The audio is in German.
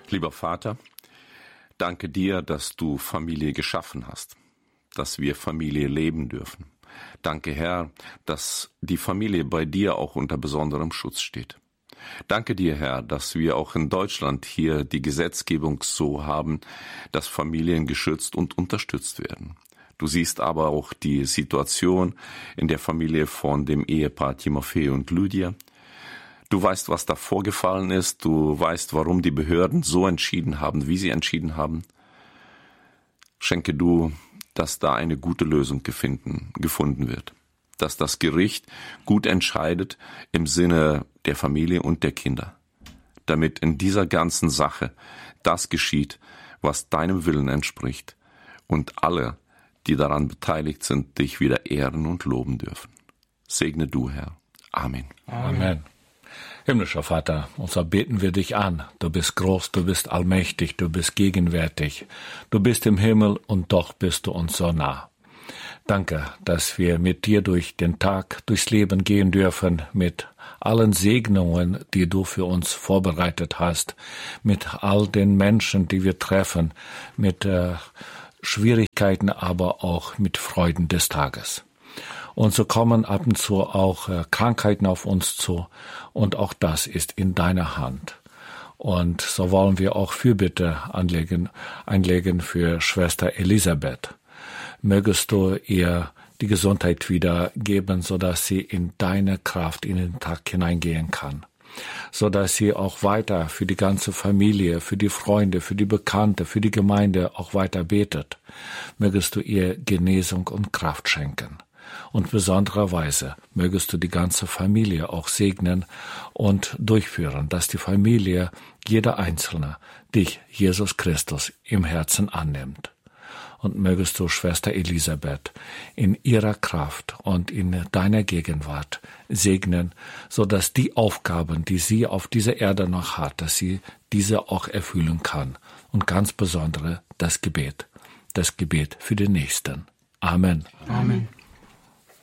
Lieber Vater, danke dir, dass du Familie geschaffen hast, dass wir Familie leben dürfen. Danke, Herr, dass die Familie bei dir auch unter besonderem Schutz steht. Danke dir, Herr, dass wir auch in Deutschland hier die Gesetzgebung so haben, dass Familien geschützt und unterstützt werden. Du siehst aber auch die Situation in der Familie von dem Ehepaar Timofei und Lydia. Du weißt, was da vorgefallen ist. Du weißt, warum die Behörden so entschieden haben, wie sie entschieden haben. Schenke du, dass da eine gute Lösung gefunden wird. Dass das Gericht gut entscheidet im Sinne der Familie und der Kinder. Damit in dieser ganzen Sache das geschieht, was deinem Willen entspricht. Und alle, die daran beteiligt sind, dich wieder ehren und loben dürfen. Segne du, Herr. Amen. Amen. Himmlischer Vater, unser beten wir dich an. Du bist groß, du bist allmächtig, du bist gegenwärtig. Du bist im Himmel und doch bist du uns so nah. Danke, dass wir mit dir durch den Tag, durchs Leben gehen dürfen, mit allen Segnungen, die du für uns vorbereitet hast, mit all den Menschen, die wir treffen, mit Schwierigkeiten, aber auch mit Freuden des Tages. Und so kommen ab und zu auch Krankheiten auf uns zu. Und auch das ist in deiner Hand. Und so wollen wir auch Fürbitte einlegen für Schwester Elisabeth. Mögest du ihr die Gesundheit wieder geben, sodass sie in deine Kraft in den Tag hineingehen kann. Sodass sie auch weiter für die ganze Familie, für die Freunde, für die Bekannte, für die Gemeinde auch weiter betet. Mögest du ihr Genesung und Kraft schenken. Und besondererweise mögest du die ganze Familie auch segnen und durchführen, dass die Familie, jeder Einzelne, dich, Jesus Christus, im Herzen annimmt. Und mögest du Schwester Elisabeth in ihrer Kraft und in deiner Gegenwart segnen, so dass die Aufgaben, die sie auf dieser Erde noch hat, dass sie diese auch erfüllen kann. Und ganz besonders das Gebet für den Nächsten. Amen. Amen.